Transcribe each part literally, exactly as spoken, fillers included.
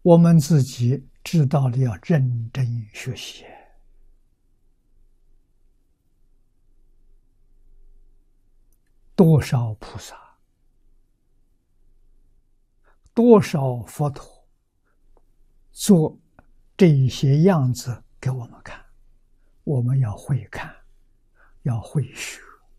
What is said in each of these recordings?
我们自己知道了要认真学习。多少菩萨，多少佛陀做这一些样子给我们看，我们要会看，要会学。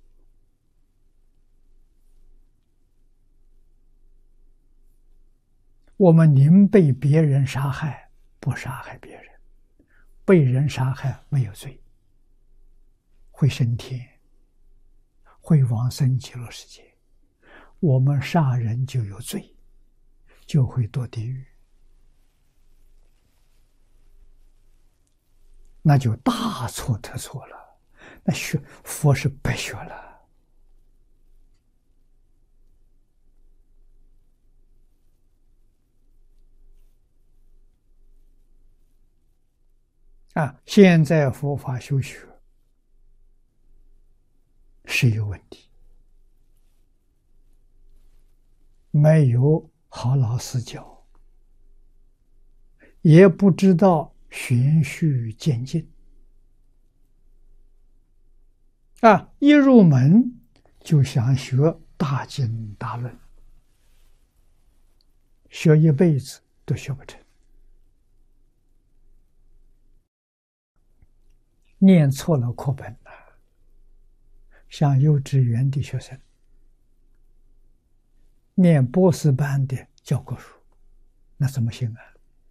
我们宁被别人杀害，不杀害别人。被人杀害没有罪，会升天，会往生极乐世界。我们杀人就有罪，就会堕地狱，那就大错特错了。那学佛是白学了。啊，现在佛法修学是有问题，没有好老师教，也不知道循序渐进。啊，一入门就想学大经大论，学一辈子都学不成。念错了课本了，像幼稚园的学生念博士班的教科书，那怎么行啊？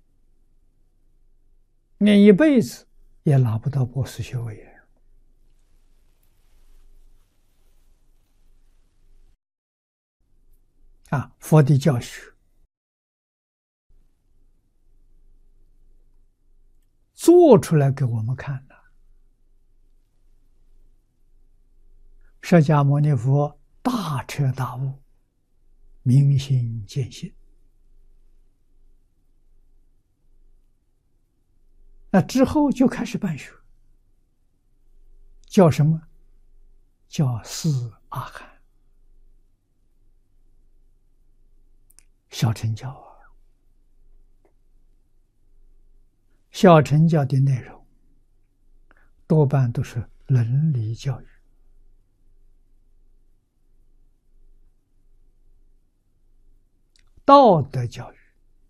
念一辈子也拿不到博士学位。啊，佛的教学做出来给我们看了。释迦牟尼佛大彻大悟，明心见性。那之后就开始办学，叫什么？叫四阿含。小乘教啊，小乘教的内容多半都是伦理教育。道德教育、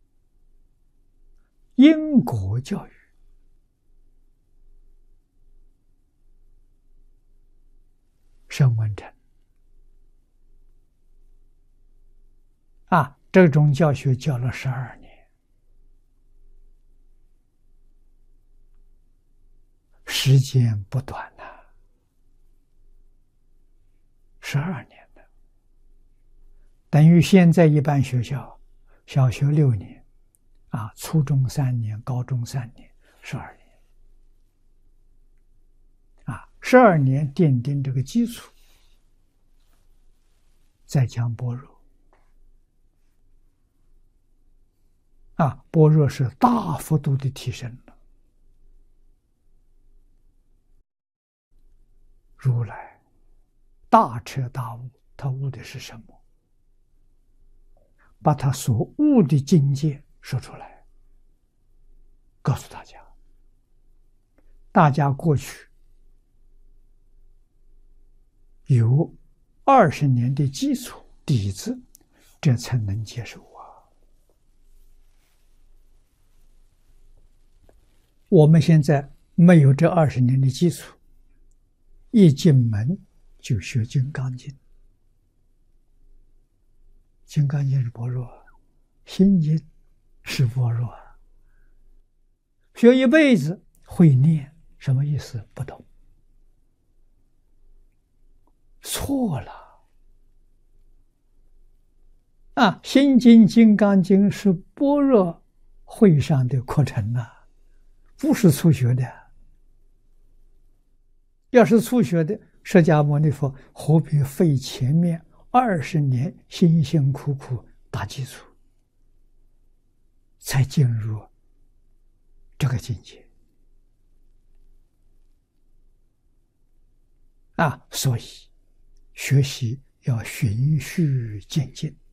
因果教育、声闻乘啊，这种教学教了十二年，时间不短呐、啊，十二年。等于现在一般学校，小学六年，啊，初中三年，高中三年，十二年，啊，十二年奠定这个基础，再讲般若，啊，般若是大幅度的提升了。如来大彻大悟，他悟的是什么？把他所悟的境界说出来，告诉大家。大家过去有二十年的基础底子，这才能接受啊。我们现在没有这二十年的基础，一进门就学《金刚经》。《金刚经》是般若，心经是般若，学一辈子会念，什么意思？不懂，错了啊！心经、金刚经是般若会上的课程啊，不是初学的。要是初学的，释迦牟尼佛何必费前面二十年辛辛苦苦打基础，才进入这个境界啊！所以学习要循序渐进。